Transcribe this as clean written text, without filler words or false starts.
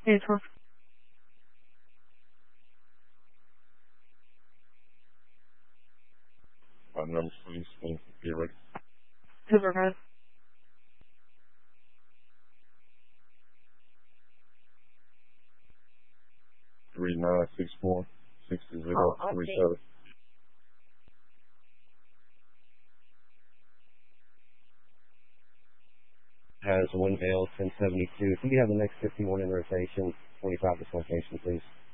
Enter. Numbers, please. Get ready. Overhead. 3964 6037. Has one veil, 1072. Can you have the next 51 in rotation, 25 dislocation, please?